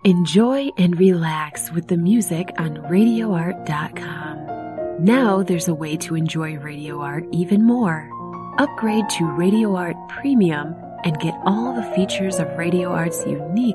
Enjoy and relax with the music on RadioArt.com. Now there's a way to enjoy Radio Art even more. Upgrade to Radio Art Premium and get all the features of Radio Art's unique